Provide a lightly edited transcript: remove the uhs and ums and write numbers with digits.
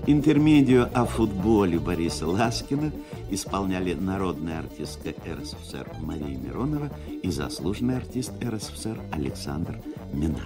Интермедию о футболе Бориса Ласкина исполняли народная артистка РСФСР Мария Миронова и заслуженный артист РСФСР Александр Минаев.